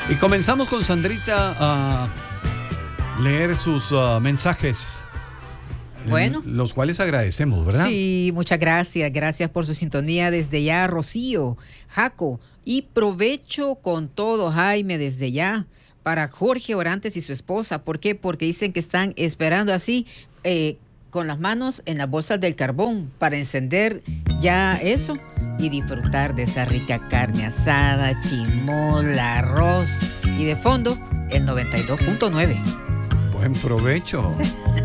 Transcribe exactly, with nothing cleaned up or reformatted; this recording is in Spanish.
Y comenzamos con Sandrita a leer sus uh, mensajes. Bueno. Los cuales agradecemos, ¿verdad? Sí, muchas gracias. Gracias por su sintonía desde ya, Rocío, Jaco. Y provecho con todo, Jaime, desde ya. Para Jorge Orantes y su esposa. ¿Por qué? Porque dicen que están esperando así, eh, con las manos en las bolsas del carbón, para encender ya eso y disfrutar de esa rica carne asada, chimol, arroz y de fondo el noventa y dos punto nueve. Buen provecho.